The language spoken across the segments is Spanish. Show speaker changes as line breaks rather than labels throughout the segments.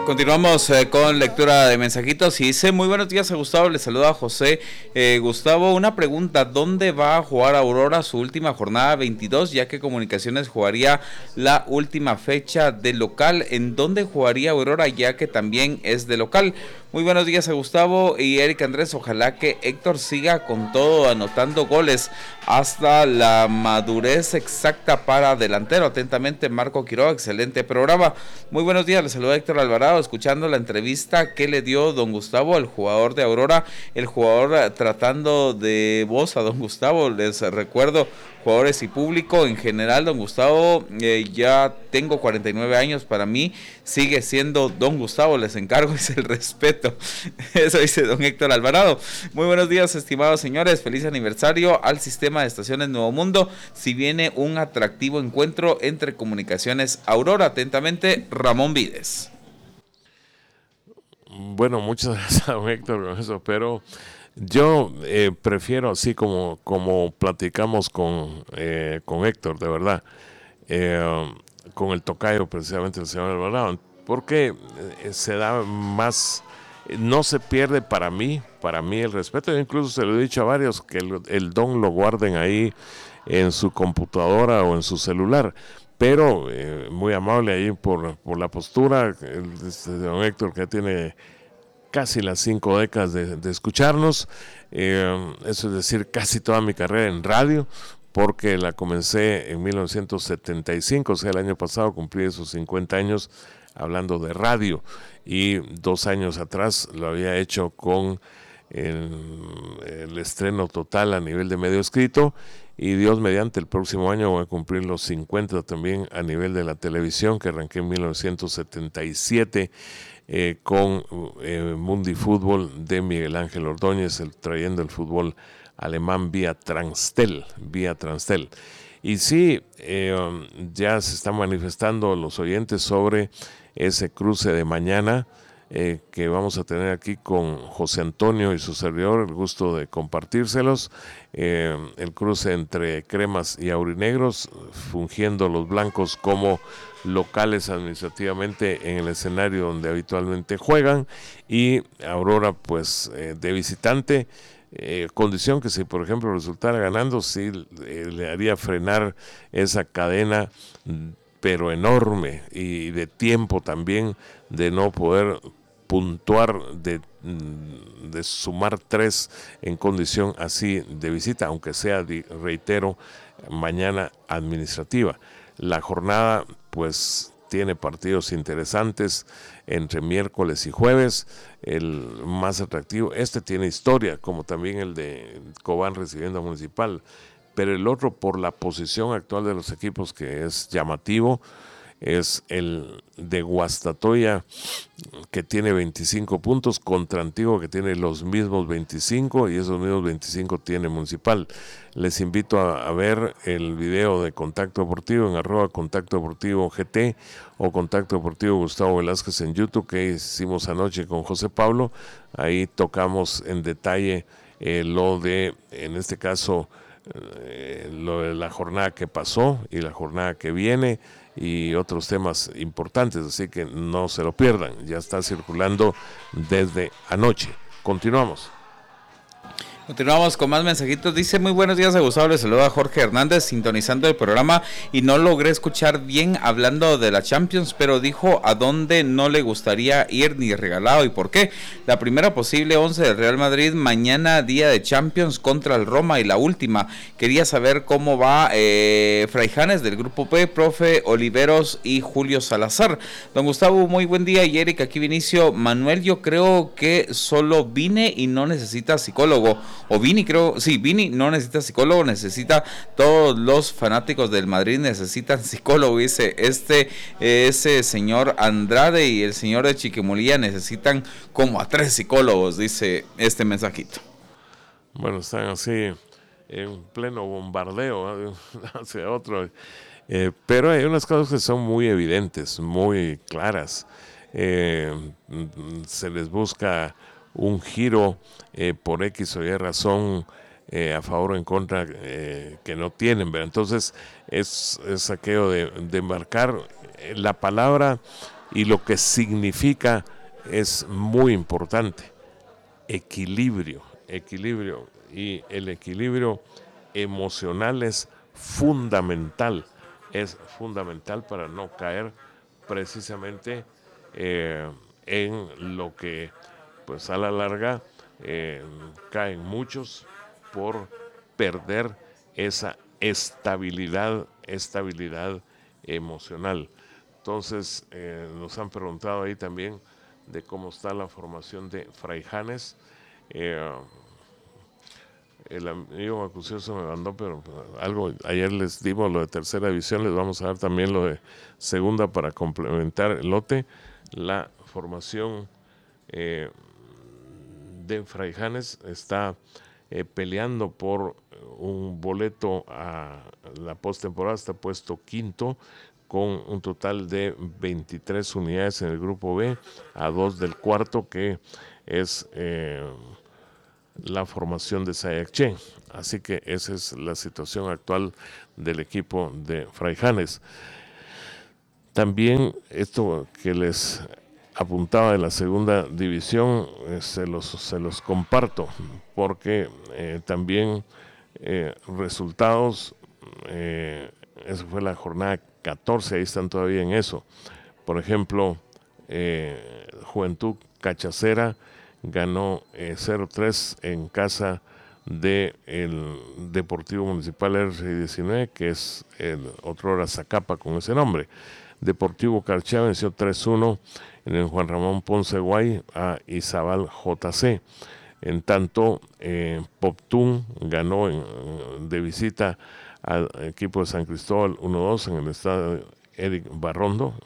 Continuamos con lectura de mensajitos y dice: muy buenos días a Gustavo, le saluda a José. Gustavo, una pregunta: ¿dónde va a jugar Aurora su última jornada 22, ya que Comunicaciones jugaría la última fecha de local? ¿En dónde jugaría Aurora, ya que también es de local? Muy buenos días a Gustavo y Eric Andrés, ojalá que Héctor siga con todo, anotando goles hasta la madurez exacta para delantero. Atentamente, Marco Quiroga, excelente programa. Muy buenos días, le saluda Héctor Alvarado, escuchando la entrevista que le dio don Gustavo, el jugador de Aurora, el jugador tratando de voz a don Gustavo. Les recuerdo, jugadores y público en general, don Gustavo, ya tengo 49 años, para mí sigue siendo don Gustavo, les encargo, es el respeto. Eso dice don Héctor Alvarado. Muy buenos días, estimados señores, feliz aniversario al sistema de estaciones Nuevo Mundo. Si viene un atractivo encuentro entre Comunicaciones Aurora. Atentamente, Ramón Vides.
Bueno, muchas gracias a don Héctor con eso, pero yo prefiero, así como platicamos con Héctor, de verdad, con el tocayo precisamente el señor Alvarado, porque se da más, no se pierde para mí el respeto. Yo incluso se lo he dicho a varios, que el don lo guarden ahí en su computadora o en su celular, pero muy amable ahí por la postura, don Héctor, que tiene casi las 5 décadas de escucharnos, eso es decir, casi toda mi carrera en radio, porque la comencé en 1975, o sea, el año pasado cumplí esos 50 años hablando de radio, y 2 años atrás lo había hecho con el estreno total a nivel de medio escrito, y Dios mediante el próximo año voy a cumplir los 50 también a nivel de la televisión, que arranqué en 1977 con Mundi Fútbol de Miguel Ángel Ordóñez, trayendo el fútbol alemán vía Transtel. Y sí, ya se están manifestando los oyentes sobre ese cruce de mañana, que vamos a tener aquí con José Antonio y su servidor, el gusto de compartírselos, el cruce entre cremas y aurinegros, fungiendo los blancos como locales administrativamente en el escenario donde habitualmente juegan, y Aurora pues de visitante, condición que si por ejemplo resultara ganando, sí le haría frenar esa cadena, pero enorme, y de tiempo también, de no poder puntuar, de sumar 3 en condición así de visita, aunque sea, reitero, mañana administrativa. La jornada pues tiene partidos interesantes entre miércoles y jueves. El más atractivo, tiene historia, como también el de Cobán recibiendo a Municipal, pero el otro, por la posición actual de los equipos, que es llamativo, es el de Guastatoya, que tiene 25 puntos, contra Antigua, que tiene los mismos 25, y esos mismos 25 tiene Municipal. Les invito a ver el video de Contacto Deportivo en @Contacto Deportivo GT o Contacto Deportivo Gustavo Velázquez en YouTube, que hicimos anoche con José Pablo. Ahí tocamos en detalle lo de, en este caso, lo de la jornada que pasó y la jornada que viene, y otros temas importantes, así que no se lo pierdan. Ya está circulando desde anoche. Continuamos
con más mensajitos. Dice: muy buenos días a Gustavo, le saluda Jorge Hernández, sintonizando el programa, y no logré escuchar bien hablando de la Champions, pero dijo a dónde no le gustaría ir ni regalado y por qué. La primera posible 11 del Real Madrid mañana, día de Champions contra el Roma, y la última. Quería saber cómo va Fraijanes del grupo P, profe Oliveros y Julio Salazar. Don Gustavo, muy buen día. Y Eric, aquí Vinicio Manuel, yo creo que solo Vine y no necesita psicólogo. O Vini, creo, sí, Vini no necesita psicólogo, necesita, todos los fanáticos del Madrid necesitan psicólogo, dice ese señor Andrade, y el señor de Chiquimulía necesitan como a 3 psicólogos, dice este mensajito.
Bueno, están así en pleno bombardeo hacia otro, pero hay unas cosas que son muy evidentes, muy claras. Se les busca un giro por X o Y razón, a favor o en contra, que no tienen, ¿verdad? Entonces es aquello de marcar la palabra y lo que significa es muy importante: equilibrio, y el equilibrio emocional es fundamental para no caer precisamente en lo que pues a la larga caen muchos por perder esa estabilidad emocional. Entonces nos han preguntado ahí también de cómo está la formación de Fray Janes. El amigo Acucioso me mandó, pero algo, ayer les dimos lo de tercera división, les vamos a dar también lo de segunda para complementar el lote. La formación de Fray Janes está peleando por un boleto a la postemporada, está puesto quinto con un total de 23 unidades en el grupo B, a 2 del cuarto, que es la formación de Sayacché. Así que esa es la situación actual del equipo de Fray Janes. También esto que les apuntaba de la segunda división, se los comparto, porque también resultados, eso fue la jornada 14, ahí están todavía en eso. Por ejemplo, Juventud Cachacera ganó 0-3 en casa de el Deportivo Municipal R19, que es el otrora Zacapa con ese nombre. Deportivo Carchá venció 3-1 en el Juan Ramón Ponce Guay a Izabal JC. En tanto, Poptún ganó de visita al equipo de San Cristóbal 1-2 en el estadio Eric Barrondo.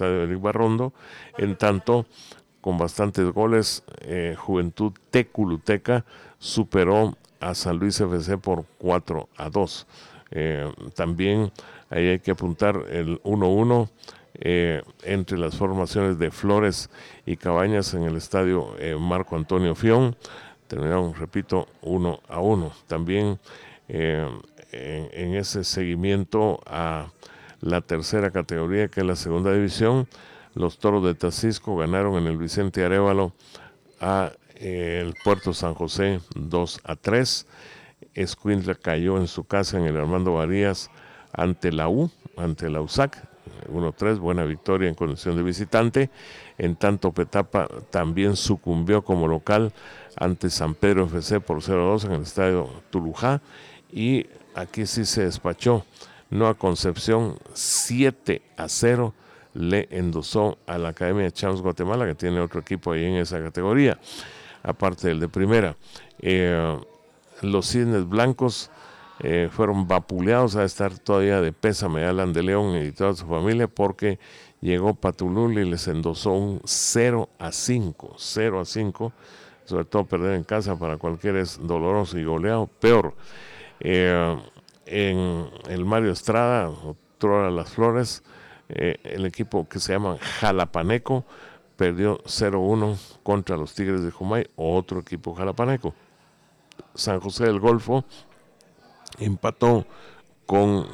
En tanto, con bastantes goles, Juventud Teculuteca superó a San Luis FC por 4-2. También ahí hay que apuntar el 1-1 entre las formaciones de Flores y Cabañas en el estadio Marco Antonio Fión. Terminaron, repito, 1-1. También en ese seguimiento a la tercera categoría, que es la segunda división, los Toros de Tacisco ganaron en el Vicente Arévalo a el Puerto San José 2-3. Escuintla cayó en su casa en el Armando Varías ante la USAC 1-3, buena victoria en condición de visitante. En tanto, Petapa también sucumbió como local ante San Pedro FC por 0-2 en el estadio Tulujá, y aquí sí se despachó. Nueva Concepción 7-0 le endosó a la Academia de Champs Guatemala, que tiene otro equipo ahí en esa categoría, aparte del de primera. Los Cisnes Blancos fueron vapuleados, a estar todavía de pésame Alan de León y toda su familia, porque llegó Patulul y les endosó un 0-5, sobre todo perder en casa para cualquiera es doloroso, y goleado peor. En el Mario Estrada, otro a Las Flores, el equipo que se llama Jalapaneco perdió 0-1 contra los Tigres de Jumay, otro equipo jalapaneco. San José del Golfo empató con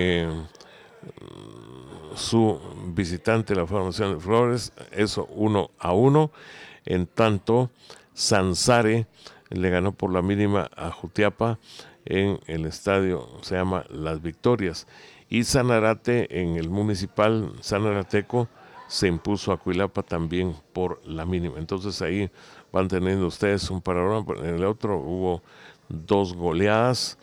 su visitante, la formación de Flores, eso 1-1. En tanto, Sansare le ganó por la mínima a Jutiapa en el estadio, se llama Las Victorias. Y Sanarate, en el municipal sanarateco, se impuso a Cuilapa también por la mínima. Entonces ahí van teniendo ustedes un panorama. En el otro hubo 2 goleadas.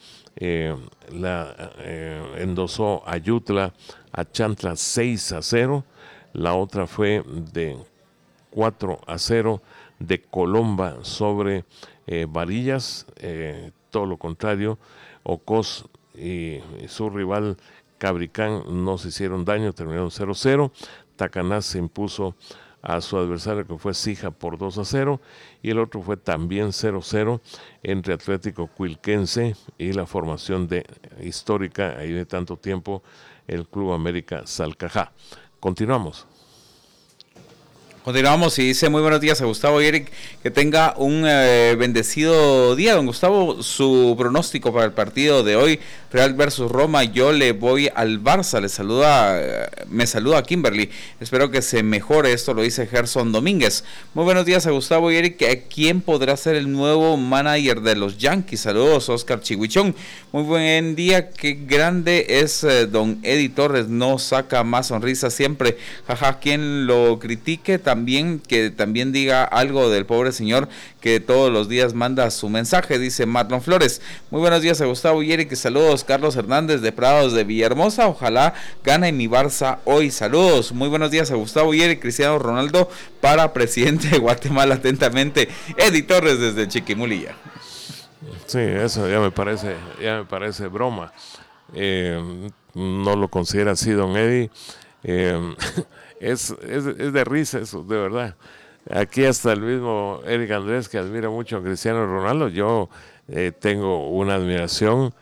Endosó a Yutla, a Chantla 6-0. La otra fue de 4-0 de Colomba sobre Varillas. Todo lo contrario, Ocos y su rival Cabricán no se hicieron daño, terminaron 0-0. Tacaná se impuso a su adversario, que fue Sija, por 2-0, y el otro fue también 0-0 entre Atlético Cuilquense y la formación de histórica, ahí de tanto tiempo, el Club América Salcajá. Continuamos.
Continuamos y dice muy buenos días a Gustavo y Eric, que tenga un bendecido día. Don Gustavo, su pronóstico para el partido de hoy, Real versus Roma, yo le voy al Barça, me saluda Kimberly, espero que se mejore, esto lo dice Gerson Domínguez. Muy buenos días a Gustavo y Eric, ¿quién podrá ser el nuevo manager de los Yankees? Saludos, Oscar Chihuichón. Muy buen día, qué grande es don Eddie Torres, no saca más sonrisas siempre, jaja, quien lo critique también, que también diga algo del pobre señor que todos los días manda su mensaje, dice Marlon Flores. Muy buenos días a Gustavo y Eric, saludos, Carlos Hernández de Prados de Villahermosa, ojalá gane mi Barça hoy, saludos. Muy buenos días a Gustavo y Eric, Cristiano Ronaldo para presidente de Guatemala, atentamente, Eddie Torres desde Chiquimulilla.
Sí, eso ya me parece broma. No lo considera así don Eddie. Es de risa eso, de verdad. Aquí hasta el mismo Eric Andrés, que admira mucho a Cristiano Ronaldo, yo tengo una admiración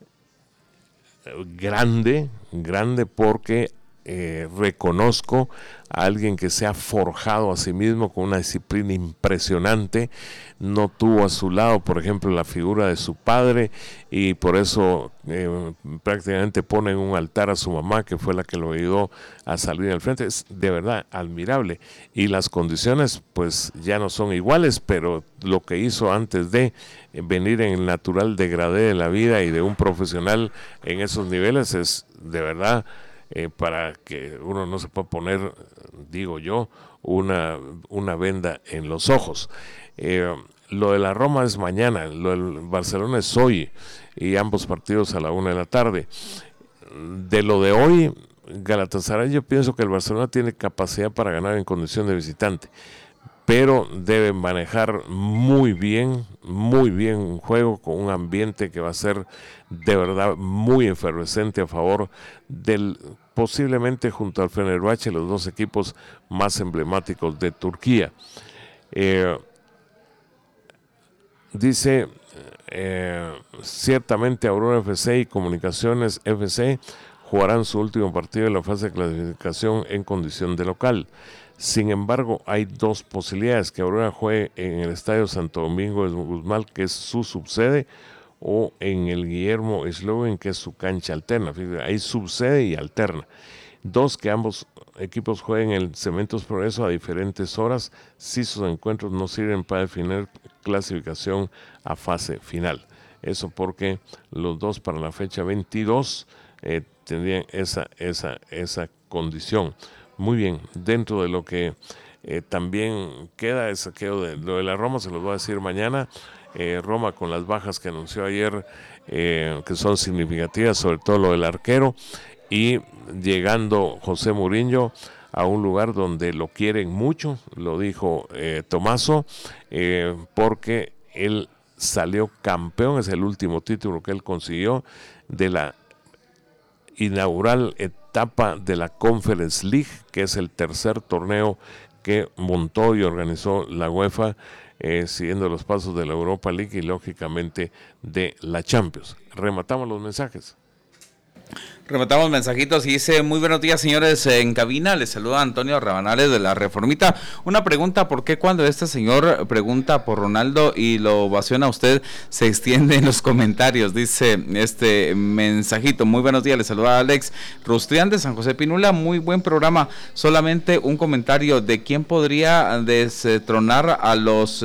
grande porque reconozco a alguien que se ha forjado a sí mismo con una disciplina impresionante. No tuvo a su lado, por ejemplo, la figura de su padre, y por eso prácticamente pone en un altar a su mamá, que fue la que lo ayudó a salir al frente. Es de verdad admirable, y las condiciones pues ya no son iguales, pero lo que hizo antes de venir en el natural degradé de la vida y de un profesional en esos niveles es de verdad para que uno no se pueda poner, digo yo, una venda en los ojos. Lo de la Roma es mañana, lo del Barcelona es hoy, y ambos partidos a la 1 p.m. De lo de hoy, Galatasaray, yo pienso que el Barcelona tiene capacidad para ganar en condición de visitante, pero debe manejar muy bien un juego con un ambiente que va a ser de verdad muy efervescente a favor del, posiblemente junto al Fenerbahce, los dos equipos más emblemáticos de Turquía. Dice, ciertamente Aurora FC y Comunicaciones FC jugarán su último partido en la fase de clasificación en condición de local. Sin embargo, hay dos posibilidades: que Aurora juegue en el Estadio Santo Domingo de Guzmán, que es su subsede, o en el Guillermo Sloven, que es su cancha alterna. Hay subsede y alterna. Dos, que ambos equipos jueguen en el Cementos Progreso a diferentes horas si sus encuentros no sirven para definir clasificación a fase final. Eso porque los dos para la fecha 22 tendrían esa condición. Muy bien, dentro de lo que también queda es aquello de lo de la Roma, se los voy a decir mañana. Roma con las bajas que anunció ayer, que son significativas, sobre todo lo del arquero, y llegando José Mourinho a un lugar donde lo quieren mucho, lo dijo Tomaso, porque él salió campeón, es el último título que él consiguió de la inaugural etapa de la Conference League, que es el tercer torneo que montó y organizó la UEFA, siguiendo los pasos de la Europa League y lógicamente de la Champions. Rematamos los mensajes.
Rematamos mensajitos y dice: muy buenos días, señores en cabina, les saluda Antonio Rabanales de la Reformita. Una pregunta: ¿por qué cuando este señor pregunta por Ronaldo y lo ovaciona a usted, se extiende en los comentarios? Dice este mensajito. Muy buenos días, les saluda Alex Rustrián de San José Pinula, muy buen programa. Solamente un comentario: ¿de quién podría destronar a los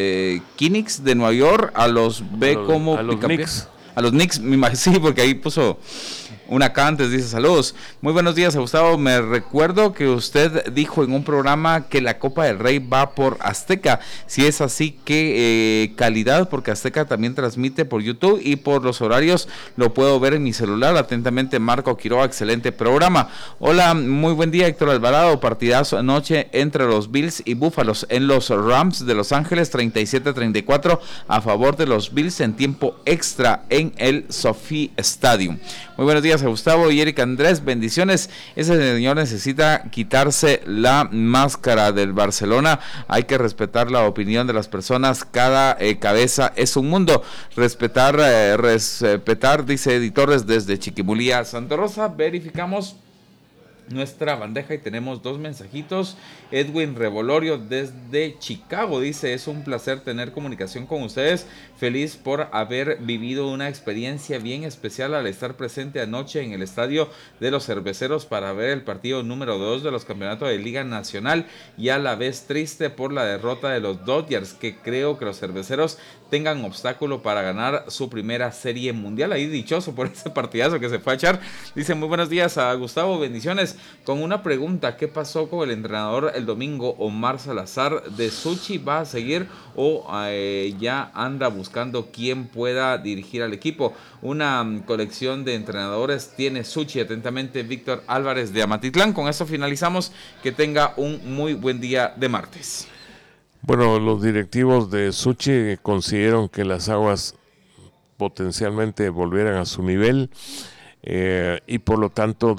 Knicks de Nueva York, a los
Knicks?
A los Knicks, me imagino, sí, porque ahí puso una K antes, dice: saludos. Muy buenos días, Gustavo. Me recuerdo que usted dijo en un programa que la Copa del Rey va por Azteca. Si es así, ¿qué calidad? Porque Azteca también transmite por YouTube y por los horarios lo puedo ver en mi celular. Atentamente, Marco Quiroga, excelente programa. Hola, muy buen día, Héctor Alvarado. Partidazo anoche entre los Bills y Búfalos en los Rams de Los Ángeles, 37-34 a favor de los Bills en tiempo extra en el SoFi Stadium. Muy buenos días a Gustavo y Eric Andrés, bendiciones. Ese señor necesita quitarse la máscara del Barcelona. Hay que respetar la opinión de las personas, cada cabeza es un mundo. Respetar, dice Editores desde Chiquimulía, Santa Rosa. Verificamos nuestra bandeja y tenemos 2 mensajitos. Edwin Revolorio desde Chicago dice: es un placer tener comunicación con ustedes, feliz por haber vivido una experiencia bien especial al estar presente anoche en el estadio de los Cerveceros para ver el partido número 2 de los campeonatos de Liga Nacional, y a la vez triste por la derrota de los Dodgers, que creo que los Cerveceros tengan obstáculo para ganar su primera serie mundial. Ahí dichoso por ese partidazo que se fue a echar. Dice: muy buenos días a Gustavo, bendiciones. Con una pregunta: ¿qué pasó con el entrenador el domingo, Omar Salazar de Suchi? ¿Va a seguir o ya anda buscando quién pueda dirigir al equipo? Una colección de entrenadores tiene Suchi. Atentamente, Víctor Álvarez de Amatitlán. Con eso finalizamos. Que tenga un muy buen día de martes.
Bueno, los directivos de Suchi consiguieron que las aguas potencialmente volvieran a su nivel, y por lo tanto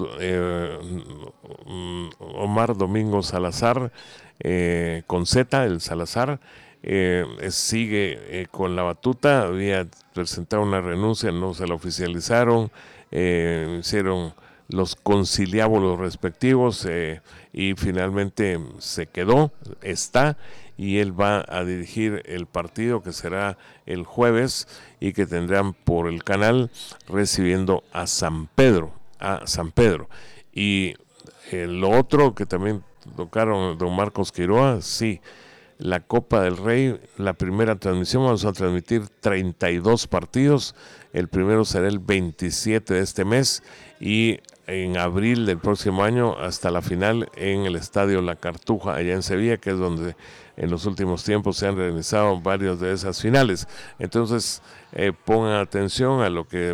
Omar Domingo Salazar, con Z, el Salazar, sigue con la batuta. Había presentado una renuncia, no se la oficializaron, hicieron los conciliábulos respectivos, y finalmente se quedó, está, y él va a dirigir el partido que será el jueves y que tendrán por el canal, recibiendo a San Pedro. Y lo otro que también tocaron don Marcos Quiroa, sí, la Copa del Rey, la primera transmisión, vamos a transmitir 32 partidos, el primero será el 27 de este mes, y en abril del próximo año hasta la final en el Estadio La Cartuja, allá en Sevilla, que es donde en los últimos tiempos se han realizado varias de esas finales. Entonces, pongan atención a lo que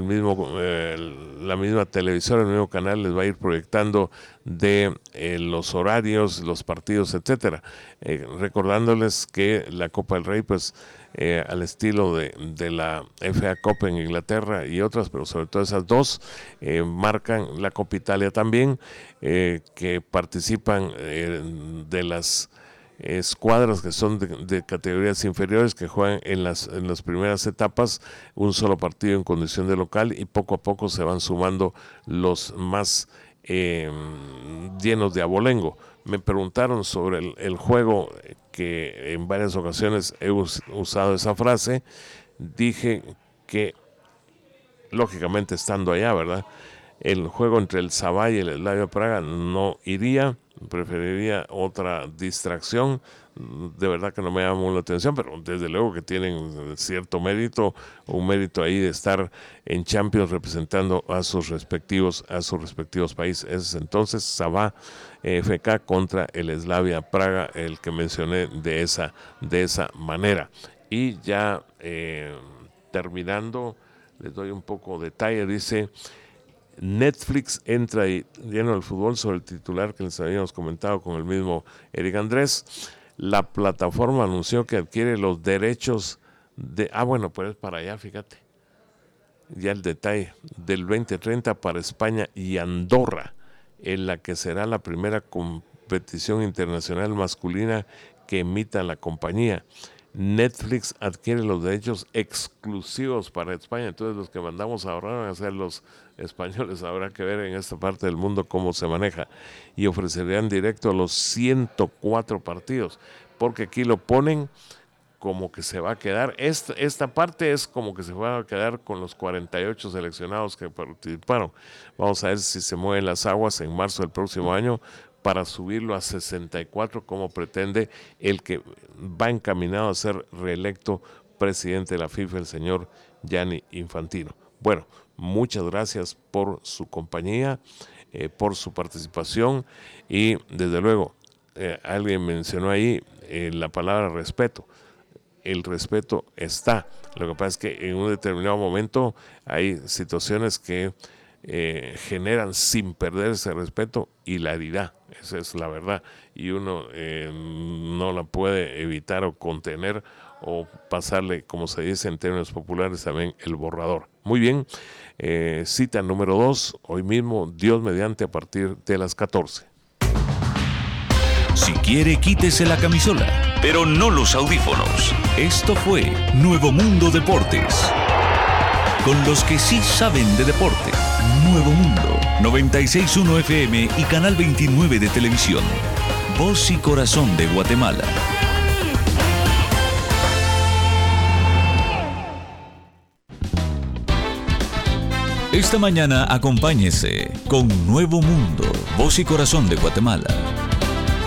la misma televisora, el mismo canal les va a ir proyectando de los horarios, los partidos, etcétera. Recordándoles que la Copa del Rey, pues, al estilo de la FA Cup en Inglaterra y otras, pero sobre todo esas dos, marcan la Copa Italia también, que participan de las escuadras que son de categorías inferiores, que juegan en las primeras etapas un solo partido en condición de local, y poco a poco se van sumando los más llenos de abolengo. Me preguntaron sobre el juego, que en varias ocasiones he usado esa frase. Dije que, lógicamente estando allá, ¿verdad?, el juego entre el Sabá y el Slavia Praga no iría, preferiría otra distracción. De verdad que no me llamó la atención, pero desde luego que tienen cierto mérito, un mérito ahí de estar en Champions representando a sus respectivos países. Entonces, Sabá FK contra el Slavia Praga, el que mencioné de esa manera. Y ya terminando, les doy un poco de detalle. Dice: Netflix entra lleno del fútbol, sobre el titular que les habíamos comentado con el mismo Eric Andrés. La plataforma anunció que adquiere los derechos de... bueno, pues es para allá, fíjate. Ya el detalle, del 2030 para España y Andorra, en la que será la primera competición internacional masculina que emita la compañía. Netflix adquiere los derechos exclusivos para España. Entonces, los que mandamos a ahorrar van a ser los españoles. Habrá que ver en esta parte del mundo cómo se maneja. Y ofrecerán directo a los 104 partidos, porque aquí lo ponen como que se va a quedar. Esta parte es como que se va a quedar con los 48 seleccionados que participaron. Vamos a ver si se mueven las aguas en marzo del próximo año para subirlo a 64, como pretende el que va encaminado a ser reelecto presidente de la FIFA, el señor Gianni Infantino. Bueno, muchas gracias por su compañía, por su participación, y desde luego, alguien mencionó ahí la palabra respeto. El respeto está. Lo que pasa es que en un determinado momento hay situaciones que generan, sin perder ese respeto, hilaridad. Esa es la verdad, y uno no la puede evitar o contener, o pasarle, como se dice en términos populares, también el borrador. Muy bien, cita número 2, hoy mismo, Dios mediante, a partir de las 14.
Si quiere, quítese la camisola, pero no los audífonos. Esto fue Nuevo Mundo Deportes, con los que sí saben de deporte. Nuevo Mundo, 96.1 FM y Canal 29 de televisión. Voz y corazón de Guatemala. Esta mañana acompáñese con Nuevo Mundo, Voz y Corazón de Guatemala.